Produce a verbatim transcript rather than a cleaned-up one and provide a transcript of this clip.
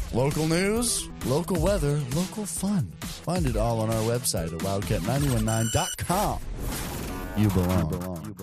Local news, local weather, local fun. Find it all on our website at wildcat nine one nine dot com. You belong. You belong.